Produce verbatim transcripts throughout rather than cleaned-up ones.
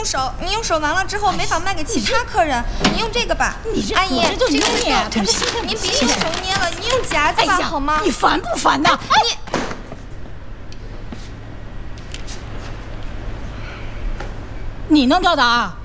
用手，你用手完了之后没法卖给其他客人，你用这个吧。 你这阿姨， 这这个不捏， 行，您别用手捏了，您用夹子吧，好吗？ 你烦不烦呐？ 你。 你能吊打？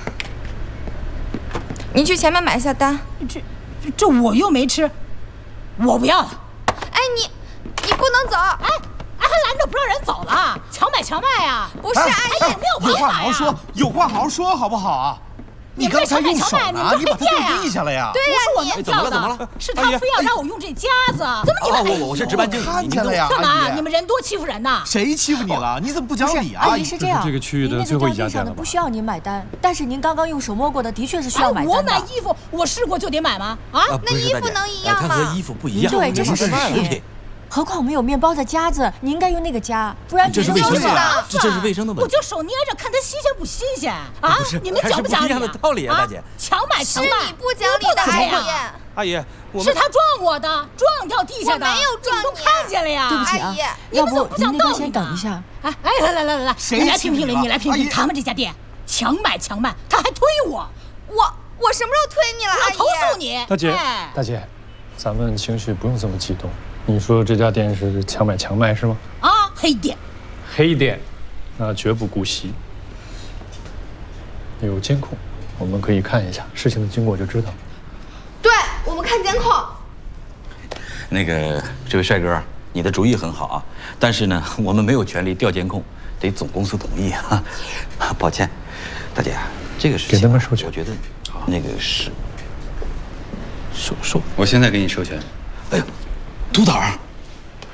你去前面买一下单。 这，这我又没吃，我不要了。 哎，你，你不能走！ 哎，哎，还拦着不让人走了？强买强卖呀！ 不是，阿姨， 有没有办法呀？ 有话好好说，有话好好说，好不好啊？你刚才用手呢，你把它掉地下了呀！ 对呀， 我能掉的，是他非要让我用这夹子。怎么你们？ 我我是值班经理， 看见了呀！ 干嘛？你们人多欺负人呐？ 谁欺负你了？你怎么不讲理啊？ 阿姨是这样， 这个区域的最后一家店了吧？ 不需要您买单，但是您刚刚用手摸过的，的确是需要买单的。 我买衣服，我试过就得买吗？啊？ 那衣服能一样吗？ 它和衣服不一样。 对，这是实体。何况我们有面包的夹子，你应该用那个夹，不然这是卫生的，这这是卫生的问题。 我就手捏着，看它新鲜不新鲜啊？你们讲不讲理？ 一样的道理啊，大姐。 强买强卖， 是你不讲理的阿姨。 阿姨， 是他撞我的，撞掉地下的， 我没有撞你， 都看见了呀。 对不起啊，要不您那边先等一下。 哎哎，来来来来来，你来评评理，你来评评他们这家店强买强卖，他还推我， 我我什么时候推你了？阿姨， 我要投诉你。 大姐，大姐，咱们情绪不用这么激动。你说这家店是强买强卖是吗？ 啊，黑店。 黑店，那绝不姑息。有监控，我们可以看一下事情的经过就知道。 对，我们看监控。 那个，这位帅哥，你的主意很好啊，但是呢，我们没有权利调监控，得总公司同意啊。抱歉，大姐，这个事情给他们授权， 我觉得那个是授授， 我现在给你授权。 哎呀，督导。